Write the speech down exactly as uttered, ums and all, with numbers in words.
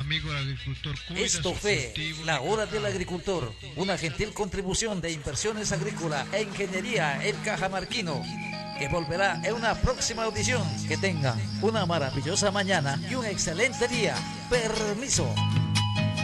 amigo el agricultor, cuida Esto su fue cultivo La de Hora cacao. del Agricultor, una gentil contribución de Inversiones Agrícola e Ingeniería El Cajamarquino, que volverá en una próxima audición. Que tengan una maravillosa mañana y un excelente día. Permiso.